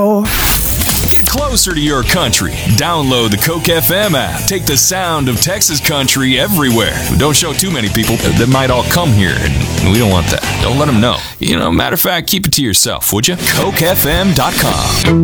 Get closer to your country. Download the Coke FM app. Take the sound of Texas country everywhere. Don't show too many people. That might all come here, and we don't want that. Don't let them know. Matter of fact, keep it to yourself, would you? CokeFM.com.